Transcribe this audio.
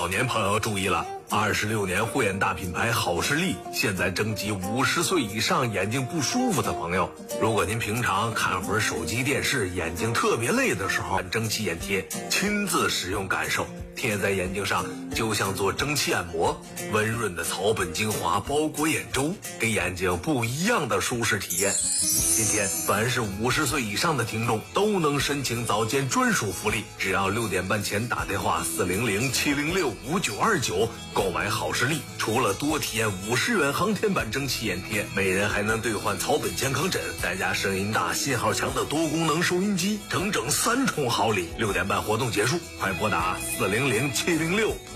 老年朋友注意了，26年护眼大品牌好视力现在征集50岁以上眼睛不舒服的朋友。如果您平常看会儿手机电视，眼睛特别累的时候，蒸汽眼贴亲自使用感受，贴在眼睛上就像做蒸汽按摩，温润的草本精华包裹眼周，给眼睛不一样的舒适体验。今天凡是50岁以上的听众都能申请早间专属福利，只要6点半前打电话400-706-5929购买好视力，除了多体验50元航天版蒸汽眼贴，每人还能兑换草本健康枕，再加声音大信号强的多功能收音机，整整3重好礼。6点半活动结束，快拨打400-706